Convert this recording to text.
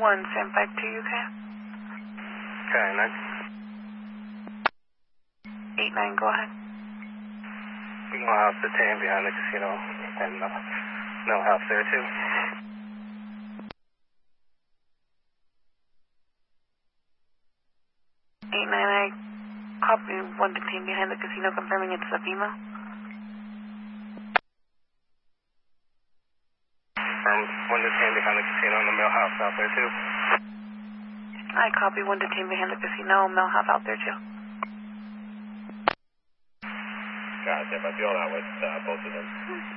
1, stand by 2, okay? Okay, 9. 8-9, go ahead. Mill House detained behind the casino, and Mill House there too. 8-9, I copy 1 detained behind the casino, confirming it's a female. Confirm 1 detained behind the casino and the Mill House out there too. I copy 1 detained behind the casino, Mill House out there too. Gotcha, I feel that with both of them.